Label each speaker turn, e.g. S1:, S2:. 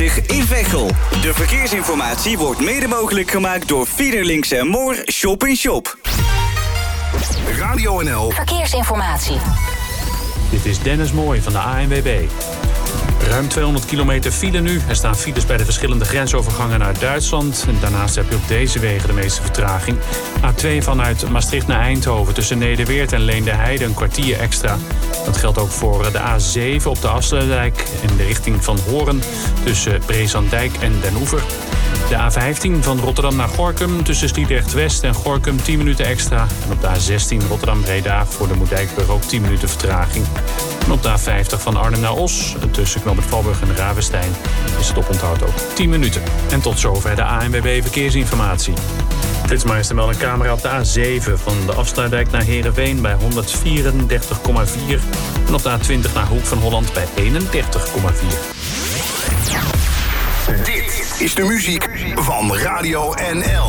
S1: A20 in Veghel. De verkeersinformatie wordt mede mogelijk gemaakt door Fiederlinks en Moor Shop in Shop.
S2: Radio NL
S3: Verkeersinformatie.
S4: Dit is Dennis Mooij van de ANWB. Ruim 200 kilometer file nu. Er staan files bij de verschillende grensovergangen naar Duitsland. En daarnaast heb je op deze wegen de meeste vertraging. A2 vanuit Maastricht naar Eindhoven tussen Nederweert en Leende-Heide een kwartier extra. Dat geldt ook voor de A7 op de Afsluitdijk in de richting van Hoorn tussen Brezandijk en Den Oever. De A15 van Rotterdam naar Gorinchem tussen Sliedrecht-West en Gorinchem 10 minuten extra. En op de A16 Rotterdam-Breda voor de Moerdijkbrug ook 10 minuten vertraging. En op de A50 van Arnhem naar Os tussen Knoopert Valburg en Ravenstein is het oponthoud ook 10 minuten. En tot zover de ANWB Verkeersinformatie. Flitsmeister meldt een camera op de A7 van de Afsluitdijk naar Heerenveen bij 134,4. En op de A20 naar Hoek van Holland bij 31,4.
S2: Dit is de muziek van Radio NL.